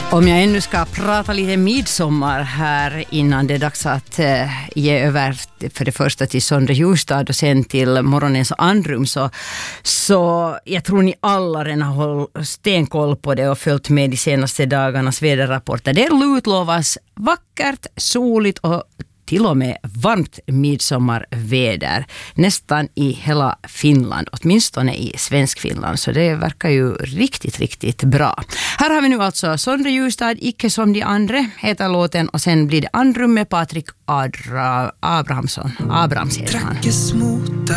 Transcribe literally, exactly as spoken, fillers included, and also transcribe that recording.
Om jag ännu ska prata lite midsommar här innan det är dags att eh, ge över för det första till Sondre Justad och sen till morgonens andrum, så, så jag tror ni alla redan har hållit stenkoll på det och följt med de senaste dagarnas väderrapporter. Det utlovas vackert, soligt och till och med varmt midsommarväder nästan i hela Finland, åtminstone i svensk Finland, så det verkar ju riktigt, riktigt bra. Här har vi nu alltså Sondre Justad, Icke som de andra heter låten, och sen blir det andrum med Patrik Adra, Abrahamsson. Abrams heter han.